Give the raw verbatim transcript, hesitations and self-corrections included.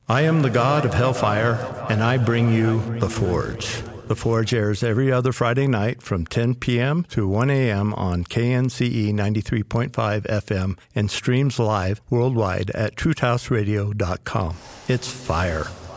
I am the god of Hellfire, and I bring you The Forge. The Forge airs every other Friday night from ten p.m. to one a.m. on K N C E ninety-three point five F M and streams live worldwide at truth house radio dot com. It's fire.